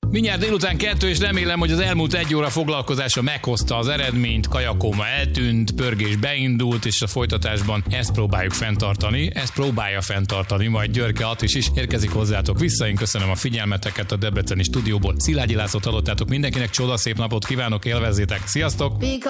Mindjárt délután 2, és remélem, hogy az elmúlt 1 óra foglalkozása meghozta az eredményt, kajakóma eltűnt, pörgés beindult, és a folytatásban ezt próbáljuk fenntartani, ezt próbálja fenntartani, majd Györke Attis is érkezik hozzátok vissza. Én köszönöm a figyelmeteket a debreceni stúdióból. Szilágyi Lászlót hallottátok, mindenkinek csodaszép napot kívánok, élvezzétek, sziasztok!